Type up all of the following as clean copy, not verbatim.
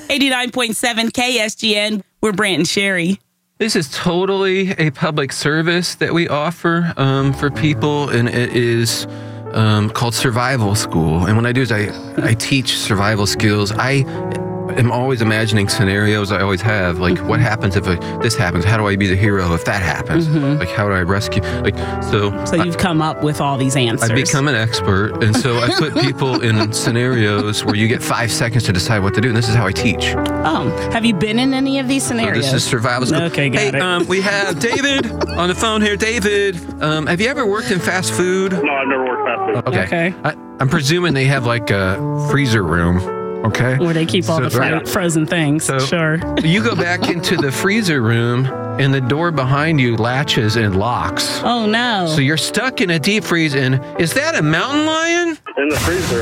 89.7 KSGN. We're Brant and Sherry. This is totally a public service that we offer for people, and it is called Survival School. And what I do is I teach survival skills. I am always imagining scenarios. I always have, like, what happens if this happens? How do I be the hero if that happens? Like, how do I rescue? So you've come up with all these answers. I become an expert, and so I put people in scenarios where you get 5 seconds to decide what to do, and this is how I teach. Oh, have you been in any of these scenarios? So this is Survival School. Okay, got it. We have David on the phone here. David, have you ever worked in fast food? No, I've never worked fast food. Okay. I'm presuming they have like a freezer room. Okay. Where they keep all the frozen things. So sure. You go back into the freezer room and the door behind you latches and locks. Oh, no. So you're stuck in a deep freeze. And is that a mountain lion? In the freezer,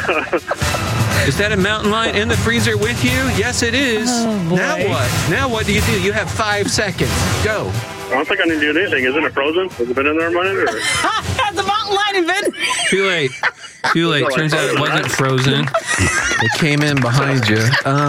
huh? Is that a mountain lion in the freezer with you? Yes, it is. Oh, boy. Now what? Now what do? You have 5 seconds. Go. I don't think I need to do anything. Isn't it frozen? Has it been in there a minute? Or? Has the mountain lion been? Too late. Too late. Turns out it wasn't frozen. It came in behind you.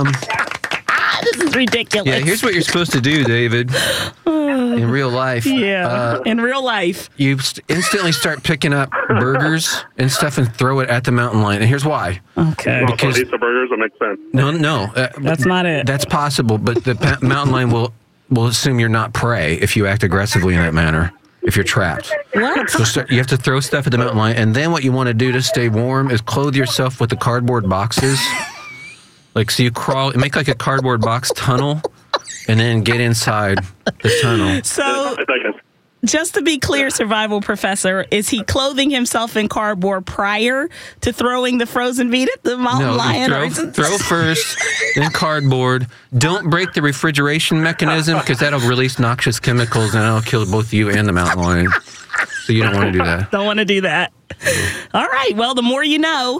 This is ridiculous. Yeah, here's what you're supposed to do, David. In real life. Yeah, in real life. You instantly start picking up burgers and stuff and throw it at the mountain lion. And here's why. Okay. So it eats the burgers, that makes sense. No. That's not it. That's possible, but the mountain lion will assume you're not prey if you act aggressively in that manner. If you're trapped. What? So you have to throw stuff at the mountain lion, and then what you want to do to stay warm is clothe yourself with the cardboard boxes. So you crawl, make like a cardboard box tunnel, and then get inside the tunnel. So, just to be clear, Survival Professor, is he clothing himself in cardboard prior to throwing the frozen meat at the mountain lion? Throw first, then cardboard. Don't break the refrigeration mechanism, because that'll release noxious chemicals, and that'll kill both you and the mountain lion. So you don't want to do that. Don't want to do that. All right. Well, the more you know.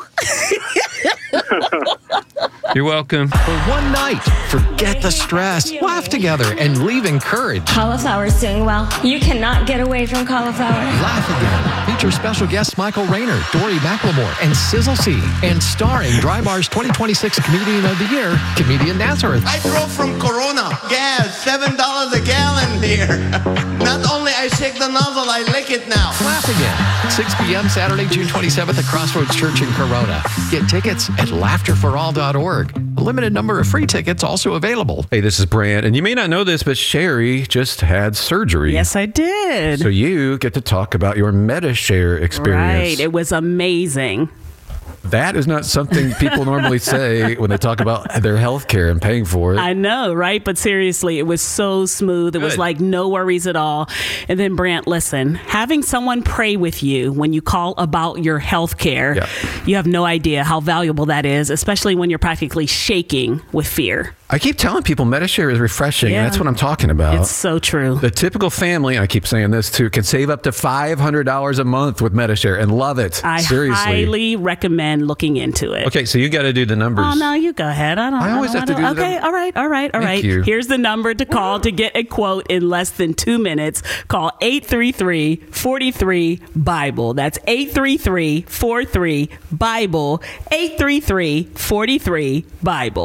You're welcome. For one night, forget the stress, laugh together, and leave encouraged. Cauliflower's doing well. You cannot get away from cauliflower. Laugh Again. Feature special guests Michael Rayner, Dory McLemore, and Sizzle C. And starring Dry Bar's 2026 Comedian of the Year, comedian Nazareth. I drove from Corona. Gas, $7 a gallon here. Not only I shake the nozzle, I lick it now. Laugh Again. 6 p.m. Saturday, June 27th at Crossroads Church in Corona. Get tickets at laughterforall.org. A limited number of free tickets also available. Hey, this is Brant, and you may not know this, but Sherry just had surgery. Yes, I did. So you get to talk about your MediShare experience. Right. It was amazing. That is not something people normally say when they talk about their health care and paying for it. I know, right? But seriously, it was so smooth. It was like no worries at all. And then, Brant, listen, having someone pray with you when you call about your health care, you have no idea how valuable that is, especially when you're practically shaking with fear. I keep telling people MediShare is refreshing, and that's what I'm talking about. It's so true. The typical family, and I keep saying this too, can save up to $500 a month with MediShare and love it. Seriously. I highly recommend looking into it. Okay, so you got to do the numbers. Oh, no, you go ahead. I always have to do the numbers. Okay, all right. Thank you. Here's the number to call to get a quote in less than 2 minutes. Call 833-43-BIBLE. That's 833-43-BIBLE. 833-43-BIBLE.